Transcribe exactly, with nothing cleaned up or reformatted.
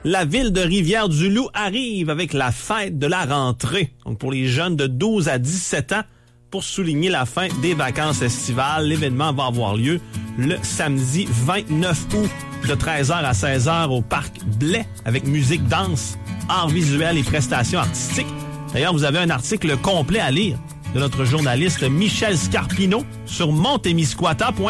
La ville de Rivière-du-Loup arrive avec la fête de la rentrée. Donc, pour les jeunes de douze à dix-sept ans, pour souligner la fin des vacances estivales, l'événement va avoir lieu le samedi vingt-neuf août de treize heures à seize heures au parc Blais avec musique, danse, arts visuels et prestations artistiques. D'ailleurs, vous avez un article complet à lire de notre journaliste Michel Scarpino sur montémiscouata point com.